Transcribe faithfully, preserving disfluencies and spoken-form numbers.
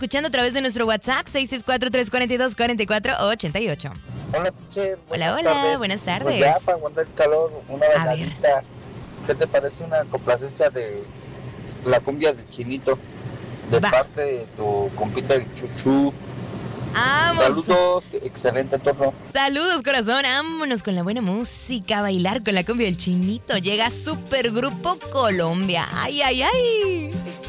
escuchando a través de nuestro WhatsApp seis seis cuatro, tres cuatro dos, cuatro cuatro ocho ocho. Hola, teacher. Hola, hola, tardes. buenas tardes. Pues ya, para aguantar el calor, una bailadita. ¿Qué te parece una complacencia de la cumbia del Chinito? De Va. parte de tu compita el Chuchu. ¡Vamos! Saludos, excelente turno. Saludos, corazón. Vámonos con la buena música, a bailar con la cumbia del Chinito. Llega Supergrupo Colombia. ¡Ay, ay, ay!